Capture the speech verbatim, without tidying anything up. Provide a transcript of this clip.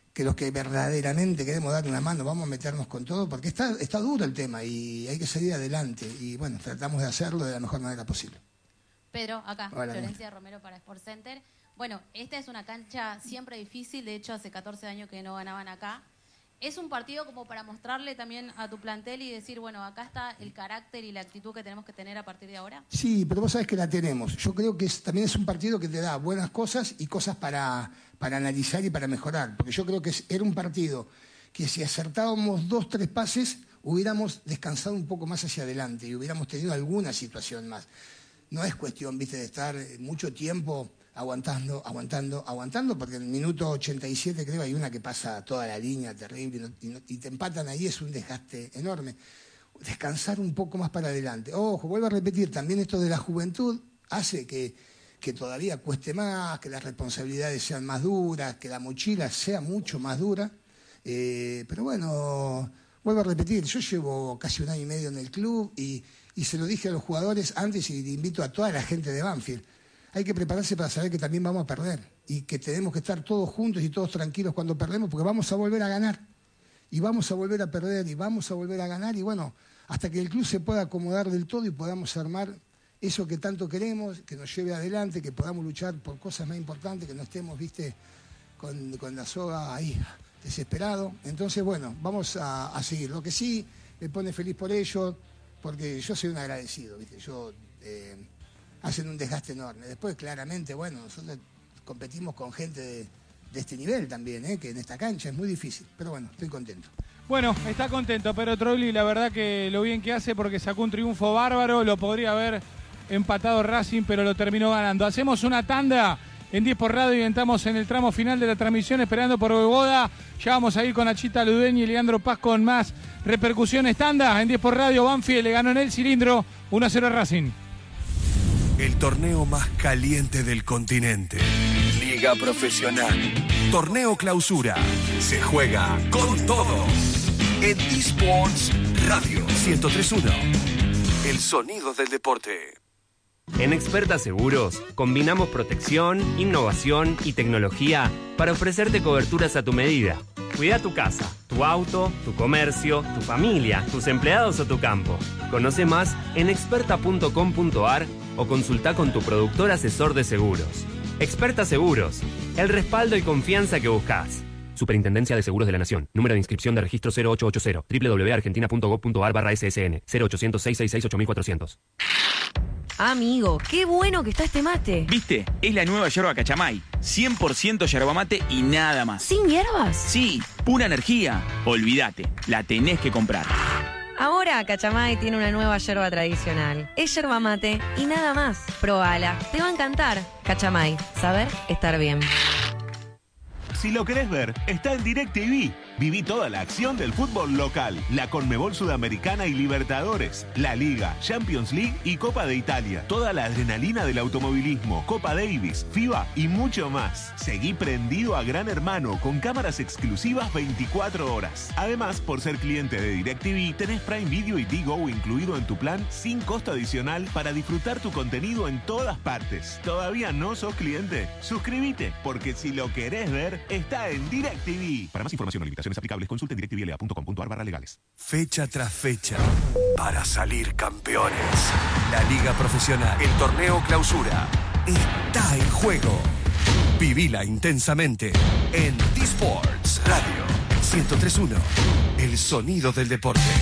que los que verdaderamente queremos dar una mano, vamos a meternos con todo, porque está, está duro el tema y hay que seguir adelante. Y bueno, tratamos de hacerlo de la mejor manera posible. Pedro, acá, Hola, Florencia amor. Romero para Sport Center. Bueno, esta es una cancha siempre difícil, de hecho hace catorce años que no ganaban acá. Es un partido como para mostrarle también a tu plantel y decir, bueno, acá está el carácter y la actitud que tenemos que tener a partir de ahora. Sí, pero vos sabés que la tenemos. Yo creo que es, también es un partido que te da buenas cosas y cosas para, para analizar y para mejorar. Porque yo creo que es, era un partido que si acertábamos dos, tres pases, hubiéramos descansado un poco más hacia adelante y hubiéramos tenido alguna situación más. No es cuestión, viste, de estar mucho tiempo aguantando, aguantando, aguantando, porque en el minuto ochenta y siete creo hay una que pasa toda la línea terrible y, no, y, no, y te empatan ahí, es un desgaste enorme. Descansar un poco más para adelante. Ojo, vuelvo a repetir, también esto de la juventud hace que, que todavía cueste más, que las responsabilidades sean más duras, que la mochila sea mucho más dura. Eh, pero bueno, vuelvo a repetir, yo llevo casi un año y medio en el club y, y se lo dije a los jugadores antes y invito a toda la gente de Banfield. Hay que prepararse para saber que también vamos a perder y que tenemos que estar todos juntos y todos tranquilos cuando perdemos porque vamos a volver a ganar y vamos a volver a perder y vamos a volver a ganar y bueno, hasta que el club se pueda acomodar del todo y podamos armar eso que tanto queremos, que nos lleve adelante, que podamos luchar por cosas más importantes, que no estemos, viste, con, con la soga ahí desesperado. Entonces, bueno, vamos a, a seguir. Lo que sí me pone feliz por ello, porque yo soy un agradecido, viste, yo... Eh, hacen un desgaste enorme. Después, claramente, bueno, nosotros competimos con gente de, de este nivel también, ¿eh? Que en esta cancha es muy difícil. Pero bueno, estoy contento. Bueno, está contento Pedro Troglio, la verdad que lo bien que hace porque sacó un triunfo bárbaro, lo podría haber empatado Racing, pero lo terminó ganando. Hacemos una tanda en diez por Radio y entramos en el tramo final de la transmisión esperando por Beboda. Ya vamos a ir con Achita Ludeñi y Leandro Paz con más repercusiones. Tanda en diez por Radio, Banfield le ganó en el cilindro uno a cero a Racing. El torneo más caliente del continente. Liga Profesional. Torneo Clausura. Se juega con todo. En eSports Radio ciento tres punto uno. El sonido del deporte. En Experta Seguros, combinamos protección, innovación y tecnología para ofrecerte coberturas a tu medida. Cuida tu casa, tu auto, tu comercio, tu familia, tus empleados o tu campo. Conoce más en experta punto com punto a r o consulta con tu productor asesor de seguros. Experta Seguros, el respaldo y confianza que buscas. Superintendencia de Seguros de la Nación. Número de inscripción de registro cero ocho ocho cero. doble u doble u doble u punto argentina punto gob punto a r barra S S N. cero ochocientos, seiscientos sesenta y seis, ocho mil cuatrocientos. Amigo, qué bueno que está este mate. ¿Viste? Es la nueva yerba Cachamay. cien por ciento yerba mate y nada más. ¿Sin hierbas? Sí, pura energía. Olvídate, la tenés que comprar. Ahora Cachamay tiene una nueva yerba tradicional. Es yerba mate y nada más. Probala, te va a encantar. Cachamay, saber estar bien. Si lo querés ver, está en DirecTV. Viví toda la acción del fútbol local, la Conmebol Sudamericana y Libertadores, la Liga, Champions League y Copa de Italia. Toda la adrenalina del automovilismo, Copa Davis, FIBA y mucho más. Seguí prendido a Gran Hermano con cámaras exclusivas veinticuatro horas. Además, por ser cliente de DirecTV, tenés Prime Video y Digo incluido en tu plan sin costo adicional para disfrutar tu contenido en todas partes. ¿Todavía no sos cliente? Suscríbete, porque si lo querés ver, está en DirecTV. Para más información o limitaciones aplicables, consulte en directvla punto com punto a r barra legales. Fecha tras fecha, para salir campeones. La Liga Profesional, el Torneo Clausura, está en juego. Vivila intensamente en eSports Radio ciento tres punto uno. El sonido del deporte.